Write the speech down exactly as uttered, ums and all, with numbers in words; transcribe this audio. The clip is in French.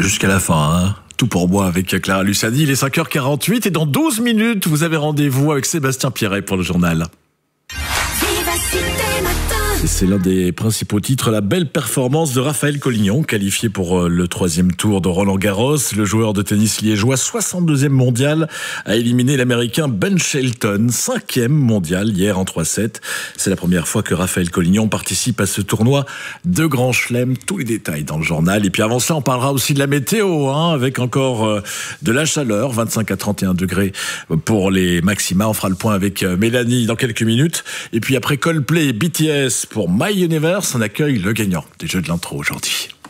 Jusqu'à la fin, hein. Tout pour moi avec Clara Luciani. Il est cinq heures quarante-huit et dans douze minutes, vous avez rendez-vous avec Sébastien Pierret pour le journal. Et c'est l'un des principaux titres, la belle performance de Raphaël Collignon, qualifié pour le troisième tour de Roland-Garros. Le joueur de tennis liégeois, soixante-deuxième mondial, a éliminé l'Américain Ben Shelton, cinquième mondial hier en trois sept. C'est la première fois que Raphaël Collignon participe à ce tournoi de Grand Chelem. Tous les détails dans le journal. Et puis avant ça, on parlera aussi de la météo, hein, avec encore euh, de la chaleur, vingt-cinq à trente et un degrés pour les maxima. On fera le point avec euh, Mélanie dans quelques minutes. Et puis après Coldplay et B T S pour My Universe, on accueille le gagnant des Jeux de l'intro aujourd'hui.